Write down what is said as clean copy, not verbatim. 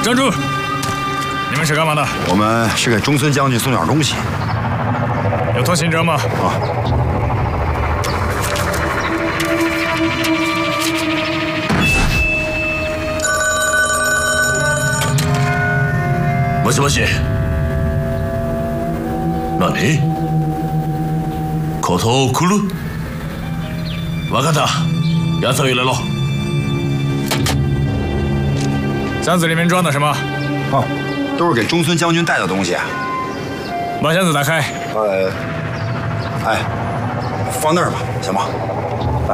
站住！你们是干嘛的？ 我们是给中村将军送点东西。 有通行证吗？ 啊。 もしもし。何？ことを来る？分かった。奴を入れろ。 箱子里面装的什么？ 哦，都是给中村将军带的东西。 把箱子打开。 放那儿吧，行吗？